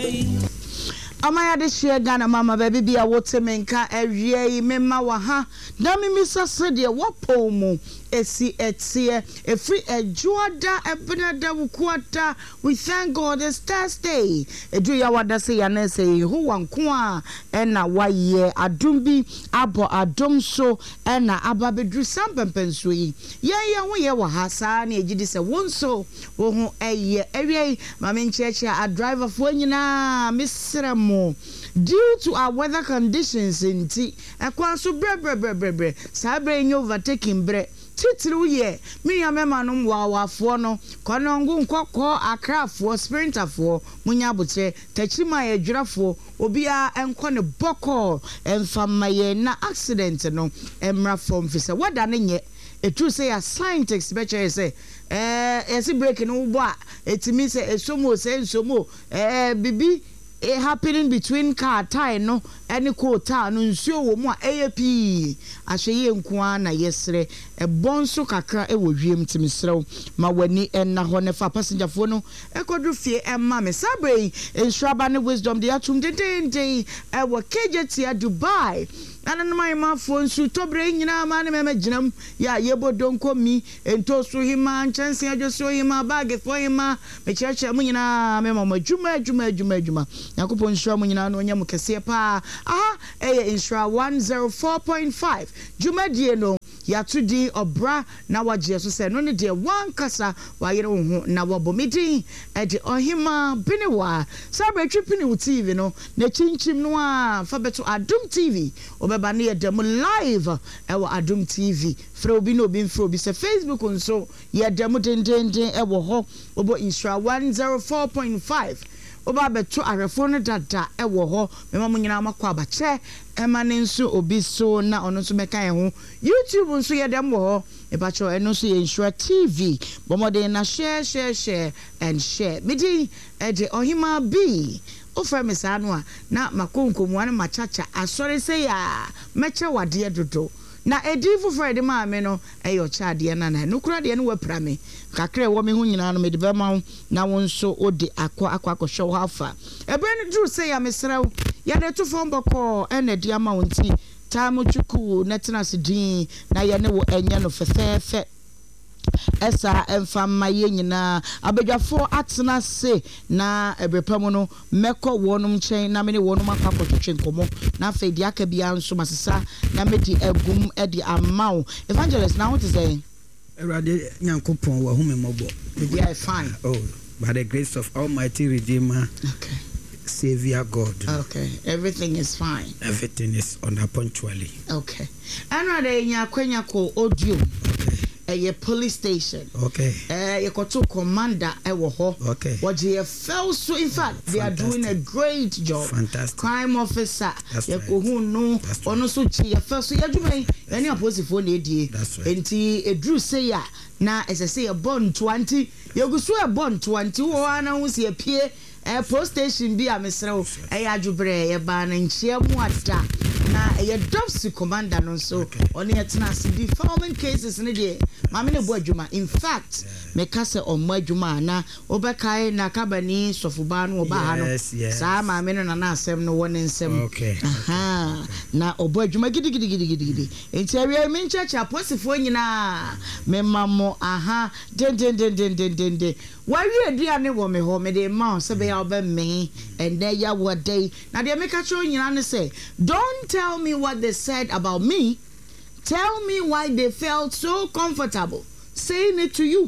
Amaya de share Ghana mama baby be a water menka ewie mema wa ha na mimisa sede wopo mu esi etie efri ejuada ebenada wukwata. We thank God it's Thursday edu ya wada se ya na se ho wanko a na waye adom bi abo adom so na ababedru sampempenso yi ye ho ye wa ha sa na ejidi se wonso wo ho eye ewie mama ncheche a driver fo nyina misrem due to our weather conditions inti ekwanso bre sabre nyo overtaking bre titru ye Miriam emanom wawafo no konongu nkokọ akrafo sprinterfo munyabotre tachima yedwrafo obia enko ne boko emfamaye na accident no emra from fise wada ne nye etu say a scientist beche say esi break no bo a etimi say esomo bibi happening between car tire no any quota no nsuo wo mu a AAP ahweye nkoa na yesre bonso kakra wo wiem timisrew ma wani enna ho ne fa passenger fo no ekodu fie emma me sabre enshraba ne wisdom de atum de wo KJT Dubai ana no mai ma fo nsu tobre nyina ma ne mema ginam ya yebodonko mi entoso hima nchanse adwoso hima bag fo hima me cheche mu nyina mema juma yakopon nsura mu nyina no nya mu kese pa insura 104.5 juma die no yatudi obra na waje so se no ne de wan kasa wa yere ho na wabomidi de ohima binewa sabre tripini u TV no na chinchim no a fa beto Adom TV obeba ne yedem live ewo Adom TV fra obi no obi mfra obi se Facebook nso yedem dendenden ewo ho obo insura 104.5 oba beto arefo no dada ewo ho mema munyina makwa abache emane nso obi so na ono nso meka ho YouTube nso yedem ho ebacho eno nso ye Insura TV bomode na share and share midi de ohima bi ofra mesano a na makonkomu ane machacha asore se ya meche wade dodo na edifu Friday ma me no eyo chaade na nukura de no wapra me kakra wo me hu nyina no me de bema na wonso odi akwa show hafa ebe no dru say ya mesrew ya de to fon boko ene de ama wonti tamu chuku netena sidin na ye ne wo enya no fefefe esa emfama ye nyina abedwafo atena se na ebrepam no meko wonum chen na me ne wonum akakotwetwe nkomo na afa di aka bia nso masesa na medi agum edi amaw evangelist na what is saying erade nyankopon wa hu me mobo we are fine by the grace of Almighty Redeemer Savior God. Okay, everything is fine. Everything is on punctually. Okay. Another nya kwenya ko audio. A police station. Okay. You got to commander ewo ho. Okay. What you fell so in fact they are doing a great job. Fantastic. Crime officer. You go who no ono so chi you fell so you adwuma any opposite phone dey. That's right. Enti edru say ya na as I say a bond 20 you go so a bond 20 wo ana hu se apie police station bi amesrew adwubre ye ba na nchia mu ada na ye dopsy commander no so on yetna asidi farming cases ne de mame ne bo adwuma in fact me kase on mo adwuma na obekai na kabani sofuba no oba ha no sa mame no na asem no won nsem na obo adwuma gidi enti awie me nchacha posifo nyina me mamo den wari aduane wo me ho me de ma se be ya oba me and there ya what day na de me ka cho nyina ne say don't tell me what they said about me. Tell me why they felt so comfortable saying it to you.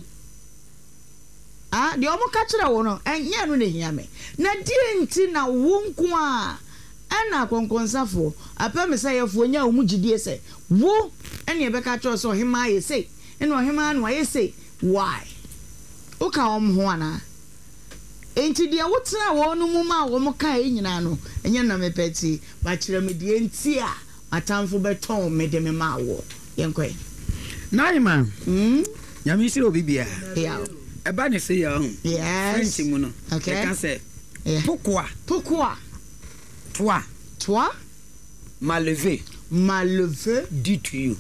The omo kachira wono enye no ne hia me. Na die nti na wonko a ana konkonsafo apa me say yefo nya omu gidie say wo ene e be ka cho so hima ye say ene o hima no ye say why uka ho ana enti dia wotena wonu mu ma wo kai nyina no enye na me peti ba kire me die enti a atamfo beton me de me ma wo yenkwe naima nyame sire obibia ya eba ne se ya yes French mu no okay can say pourquoi toi mallevé dit to you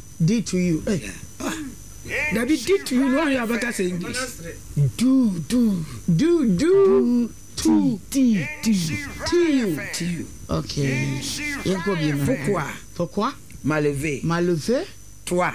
David did to you know you have say English. Do. 2 T. Okay. Yenko bi na. Pourquoi? Maleve. Toi.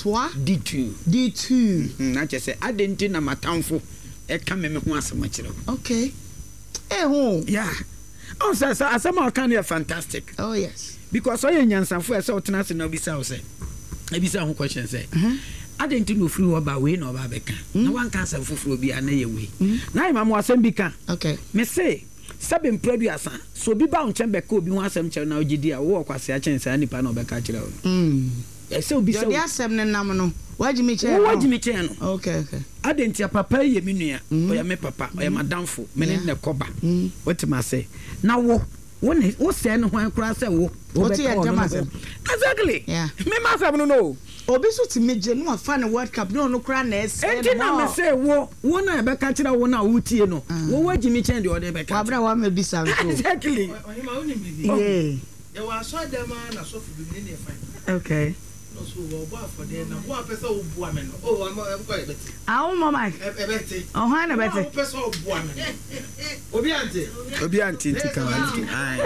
D2. Na chese adenti na matamfo e ka me ho asema kire. Okay. Ho. Yeah. Oh, sir, asema kan you fantastic. Oh yes. Because oye nyansafo e se otena se na obisa wo se. Ebisa ho question say. Adenti no free oba we na oba beka. Na wan kan asem foforo bi ana ye we. Na imam asem bi kan. Okay. Me say sabe mpradu asa. So bi ba unchen beka obi ho asem kire na ogidi a wo kwase a chensa nipa na obeka kire wo. Ese obi se. Yo dia asem ne nam no. Wajimi che no. Okay. Adenti papa ye me nua. Oya me papa, oya madamfo, me ne koba. What ma say? Na wo say no hwan kura say wo. What you tell Exactly. Yeah. Me ma say no. Obi so ti meje no afa na World Cup no kura na ese. Enti na me say wo na e beka kira wo na wo tie no. Wo wajimi che de o de beka. Wabra wa me bisa nko. Exactly. Yeah. There was so dem na so fu bi ne fine. Okay. No so wo bo afọ de na wo apesa wo bu amen. Oh, am ko e beti. Awu mama. E beti. Oh, ha na beti. Wo apesa wo bu amen. Obi anti tika wanti.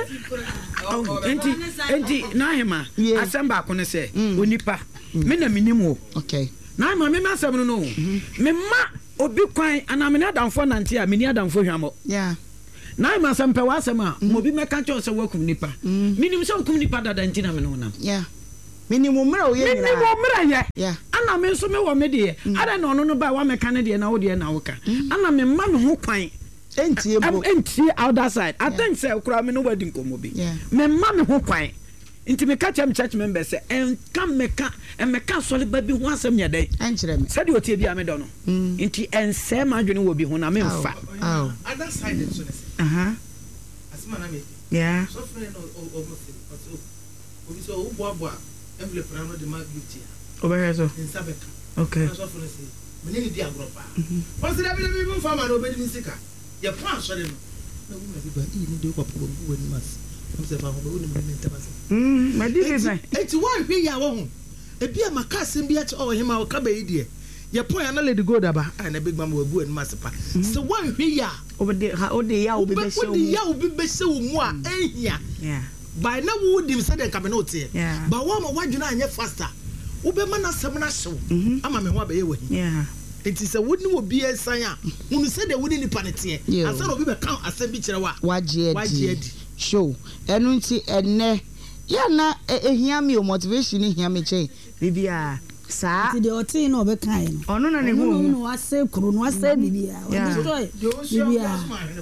Enti na hema asamba ko ne se onipa me na minimo. Okay. Na ma me asem no. Me ma obi kwan ana me na adamfo nante a me ni adamfo hwamo. Yeah. Na ma asem pe wa asem a mo bi meka cho se wakum nipa. Minim se wakum nipa dada ntina me no na. Yeah. Minimum mra oye nyina. Minimum mra ye. Yeah. Ana me so me wo me de. Ada na ono no ba wa meka ne de na wo de na wo ka. Ana me ma me ho kwan. Enti outer side. I think say kura me no wedding komo bi. Me ma me ho kwan. Inti me catch am church member say en kam meka so le ba bi ho asem nya dai. Enchire me. Say de otie bi am do no. Inti ense ma dwene wo bi ho na me mfa. Other side so ne. Asma na me. Yeah. So friend o obi so o boa envelope na no de mag gift ya. Oba so. In Sabeka. Okay. So friend say me ni di agropa. Once that be me farmer no be di sika. Ya plan so le no. Na wo me bi ba ni de ko po bu wani mas. Mo se fa ho be woni me ntaba. Ma di be sai. Enti wa hwe ya wo ho. Ebi a maka asem bi a che o hema o ka ba yi die. Ya point na lady go daba. Ah na big mama wo bu wani mas pa. So wa hwe ya Obede ya obi be show. Obede ya obi be show mu a ehia. Yeah. By now we would say the cabinet here. Yeah. But one more you know faster. Ube man as some show. Ama me wa be we. Yeah. It is a wouldn't will be a sign. When you say they wouldn't the panity. And so we be count as a bitch wa. Wajedi. Show. Enu nti enne. Ya na ehia me motivation ehia me che. Bibia. Sa ti de oti na obe kan no ono na ne hu no wa se kru no wa se bibia o destroy bibia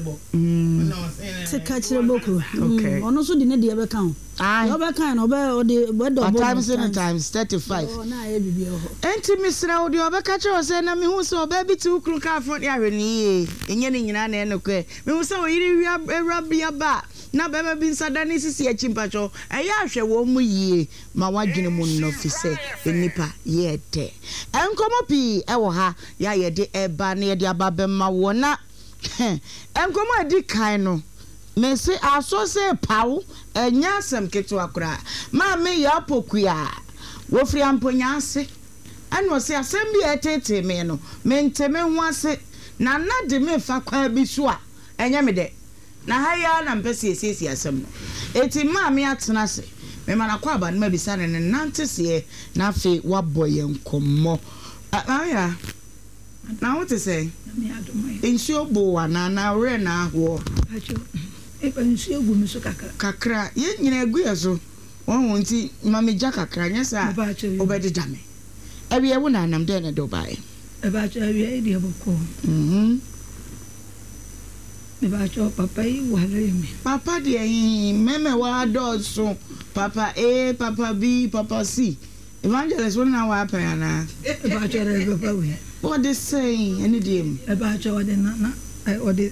se ka kire boku ono so di ne de be kan o be kan no be o de be do times 35 o na e bibia ho enti misra o de o be ka kire o se na me hu so be bi ti ukru ka afọ ya hwe ni enye ni nyina na eno kwe me hu so o yiri wi ewrabia ba na bebe bi nsada ni sisi echimpacho eya ahwe wo mu yie ma wadwene mu no fi se enipa ye de enkomo pi ewo ha ya ye de eba na ye de ababe ma wo na enkomo edi kan no me se aso se pawo enya asem keto akura ma me ya pokua wo fri amponya ase eno se asem bi etete me no me nteme ho ase na na de me fa kwa bi so a enya me de na haya na mpesi esisi asem no eti ma me atena se me mana kwa aba na bisa ne nante se na fe waboye nkommo aya na what to say insuo bo wana na re na ho acho e pa insuo gu mi so kakra ye nyina egu yeso won nti ma me ja kakra nyesa obedi dame ewie wo na nam de ne do bae e ba acho ewie di aboko me ba acho papa yi wale mi papa de meme wa doso papa A papa B papa C evangelist won na wa pa na e ba acho re papa we what they say any dem e ba acho de na o de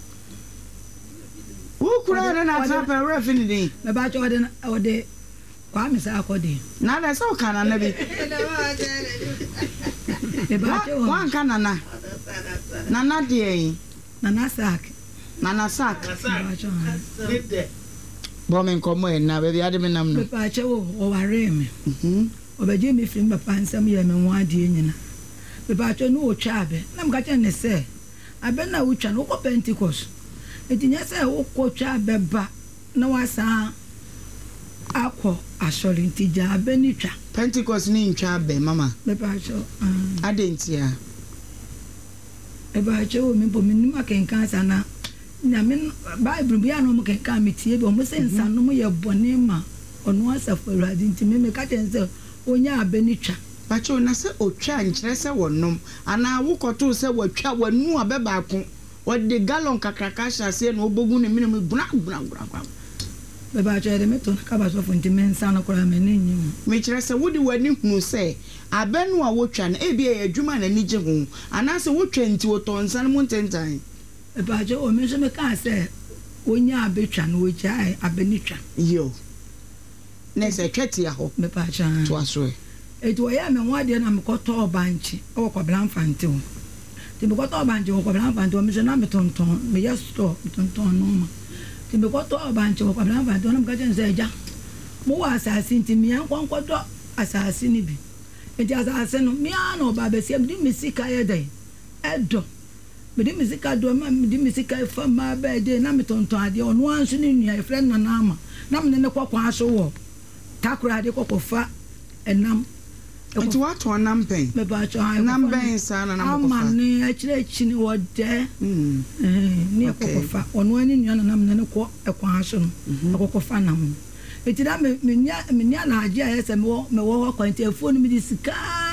who kura na tap a referee dey e ba acho de o de kwa mi sa akode na na so kana na bi e ba acho wan kana na dey na sak Nana sak. Bombing come na baby ade me nam no. Papa che wo ware me. Obaje me fim papa nsam ye me ho ade nyina. Papa che no o twa abe. Na mka che ne se. Abe na wo twa no ko Pentecost. etinya sɛ wokɔtwa bɛba na wasa akɔ asɔre nti gya abɛni twa Pentecost ni ntwa abɛ mama bɛpacho adentia ebacho mi bo minim akenkan sana nyame Bible bi anu mo kenkan metie bi o mo se nsano mo yɛ bɔne ma ɔno asafo Awurade nti me ka kyɛn sɛ onya abɛni twa bacho na sɛ otwa nkyerɛ sɛ wɔnom ana wokɔto sɛ wɔtwa wanu abɛbaako wɔde gallon kakraka hyase na obogu ne minimum buna bebacho de meto na kaba so fonti mensa na kora me nyim me kyerɛ sɛ wodi wani hunu sɛ abɛnu a wotwa na ebi yɛ adwuma na ni gye ho ana sɛ wotwa nti wotonsa no montentan bebacho o me so me ka sɛ onya abetwa na ogya abɛni twa yo na sɛ twɛte ya ho bebacho to aso eto ya me wade na me kɔtɔ banchi o kɔ blanfante o ti me kɔtɔ banchi o kɔ blanfante o me so na me tonton me ya store tonton no ma ti me kɔtɔ banchi o kɔ blanfante o na me ka kyɛn sɛ ja mo wa asase nti me ankɔnkɔtɔ asase ni bi enti asase no me ana oba be se me sika ye dai edo me di me sika do ma me di me sika fa ma ba de na me tonton ade o no anso ni nua e friend na ama na me ne kɔkɔ aso wo takura de kɔkɔfa enam enti wato nampen me ba cho namben sana na mkofa ama ne akire chini wode ni ekofa ono ani nua na nam ne ko ekwan so no ekofa nam enti da me nya na age ayese me wo kwante afuo no me di sika